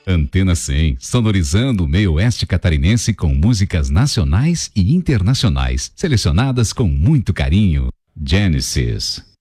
Antena 100, sonorizando o meio oeste catarinense com músicas nacionais e internacionais, selecionadas com muito carinho. Genesis.